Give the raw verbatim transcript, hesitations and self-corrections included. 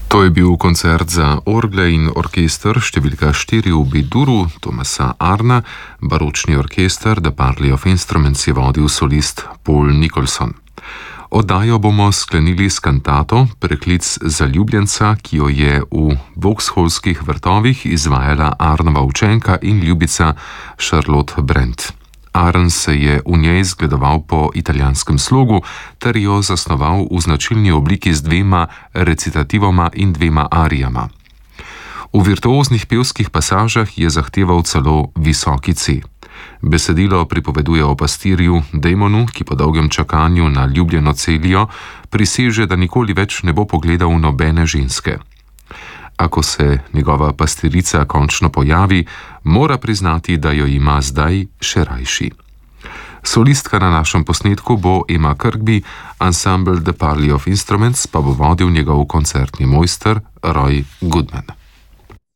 To je bil koncert za orgle in orkester številka štiri v B-duru Thomasa Arna, baročni orkester The Parley of Instruments je vodil solist Paul Nicholson. Oddajo bomo sklenili s kantato Preklic zaljubljenca, ki jo je v Vauxhallskih vrtovih izvajala Arnova učenka in ljubica Charlotte Brent. Arn se je v njej zgledoval po italijanskem slogu ter jo zasnoval v značilni obliki z dvema recitativoma in dvema arijama. V virtuoznih pevskih pasažah je zahteval celo visoki C. Besedilo pripoveduje o pastirju Damonu, ki po dolgem čakanju na ljubljeno Celijo priseže, da nikoli več ne bo pogledal nobene ženske. A ko se njegova pastirica končno pojavi, mora priznati, da jo ima zdaj še rajši. Solistka na našem posnetku bo Emma Kirkby, ansambel The Parley of Instruments pa bo vodil njegov koncertni mojster Roy Goodman.